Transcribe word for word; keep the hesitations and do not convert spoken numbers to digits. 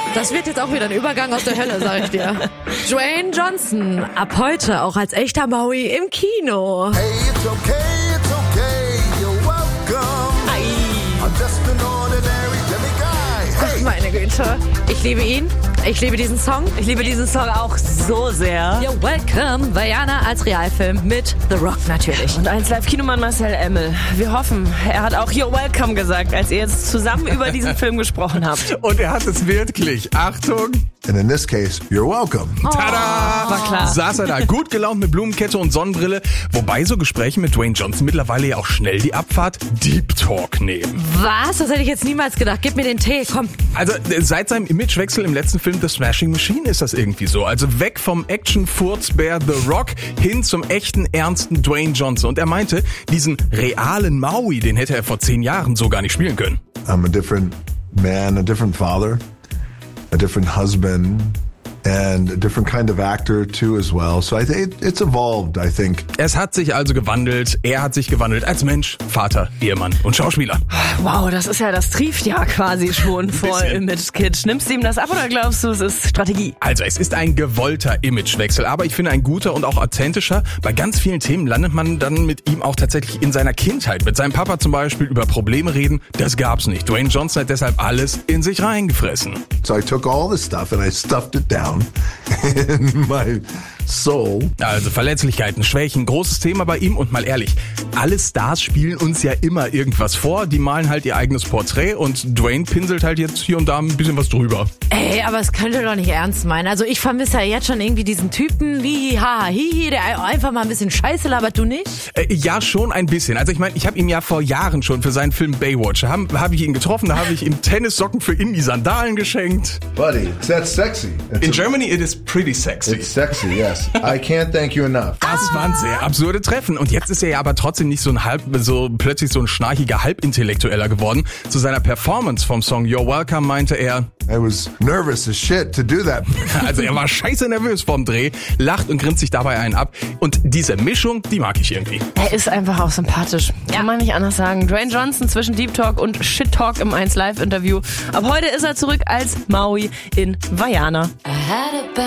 Das wird jetzt auch wieder ein Übergang aus der Hölle, sag ich dir. Dwayne Johnson, ab heute auch als echter Maui im Kino. Hey, it's okay, it's okay, you're welcome. Ei. I'm just an ordinary demiguy. Hey. Ach, meine Güte. Ich liebe ihn. Ich liebe diesen Song. Ich liebe diesen Song auch so sehr. You're welcome, Vaiana als Realfilm mit The Rock natürlich. Und eins Live-Kinomann Marcel Emmel. Wir hoffen, er hat auch You're welcome gesagt, als ihr jetzt zusammen über diesen Film gesprochen habt. Und er hat es wirklich. Achtung. And in this case, you're welcome. Tada! War klar. Saß er da gut gelaunt mit Blumenkette und Sonnenbrille. Wobei so Gespräche mit Dwayne Johnson mittlerweile ja auch schnell die Abfahrt Deep Talk nehmen. Was? Das hätte ich jetzt niemals gedacht. Gib mir den Tee, komm. Also seit seinem Imagewechsel im letzten Film The Smashing Machine ist das irgendwie so. Also weg vom Action-Furzbär The Rock hin zum echten, ernsten Dwayne Johnson. Und er meinte, diesen realen Maui, den hätte er vor zehn Jahren so gar nicht spielen können. I'm a different man, a different father, a different husband, and a different kind of actor too as well. So I think it's evolved, I think. Es hat sich also gewandelt. Er hat sich gewandelt als Mensch, Vater, Ehemann und Schauspieler. Wow, das ist ja das Triefjahr quasi schon vor Image-Kit. Nimmst du ihm das ab oder glaubst du, es ist Strategie? Also es ist ein gewollter Imagewechsel, aber ich finde ein guter und auch authentischer. Bei ganz vielen Themen landet man dann mit ihm auch tatsächlich in seiner Kindheit. Mit seinem Papa zum Beispiel über Probleme reden, das gab's nicht. Dwayne Johnson hat deshalb alles in sich reingefressen. So I took all this stuff and I stuffed it down in my soul. Also Verletzlichkeiten, Schwächen, großes Thema bei ihm. Und mal ehrlich, alle Stars spielen uns ja immer irgendwas vor. Die malen halt ihr eigenes Porträt und Dwayne pinselt halt jetzt hier und da ein bisschen was drüber. Ey, aber es könnte doch nicht ernst meinen. Also ich vermisse ja jetzt schon irgendwie diesen Typen, wie haha, hihi, der einfach mal ein bisschen Scheiße labert, du nicht? Äh, ja, schon ein bisschen. Also ich meine, ich habe ihn ja vor Jahren schon für seinen Film Baywatch, da habe hab ich ihn getroffen, da habe ich ihm Tennissocken für in die Sandalen geschenkt. Buddy, that's sexy. It's In a- Germany it is pretty sexy. It's sexy, yes. I can't thank you enough. Das waren sehr absurde Treffen. Und jetzt ist er ja aber trotzdem nicht so ein halb, so plötzlich so ein schnarchiger Halbintellektueller geworden. Zu seiner Performance vom Song You're Welcome meinte er, I was nervous as shit to do that. also er war scheiße nervös vorm Dreh, lacht und grinst sich dabei einen ab. Und diese Mischung, die mag ich irgendwie. Er ist einfach auch sympathisch. Kann man nicht anders sagen. Dwayne Johnson zwischen Deep Talk und Shit Talk im eins Live Interview. Ab heute ist er zurück als Maui in Vaiana. I had a bad